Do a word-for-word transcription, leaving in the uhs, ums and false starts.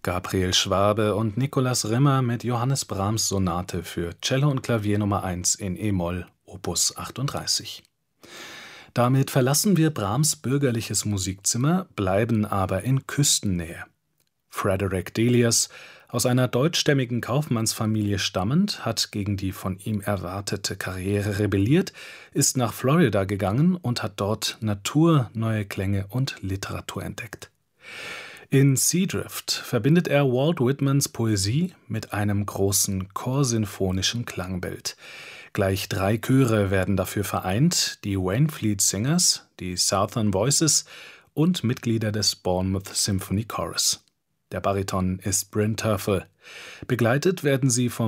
Gabriel Schwabe und Nikolaus Rimmer mit Johannes Brahms Sonate für Cello und Klavier Nummer eins in e-Moll, Opus achtunddreißig. Damit verlassen wir Brahms bürgerliches Musikzimmer, bleiben aber in Küstennähe. Frederick Delius, aus einer deutschstämmigen Kaufmannsfamilie stammend, hat gegen die von ihm erwartete Karriere rebelliert, ist nach Florida gegangen und hat dort Natur, neue Klänge und Literatur entdeckt. In Seadrift verbindet er Walt Whitmans Poesie mit einem großen chorsinfonischen Klangbild. Gleich drei Chöre werden dafür vereint, die Waynflete Singers, die Southern Voices und Mitglieder des Bournemouth Symphony Chorus. Der Bariton ist Bryn Terfel. Begleitet werden sie vom